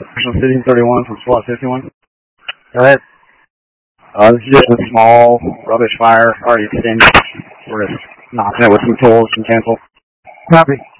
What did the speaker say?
City 31 from SWAT 51. Go ahead. This is just a small rubbish fire, already extinguished. We're just knocking it with some tools and cancel. Copy.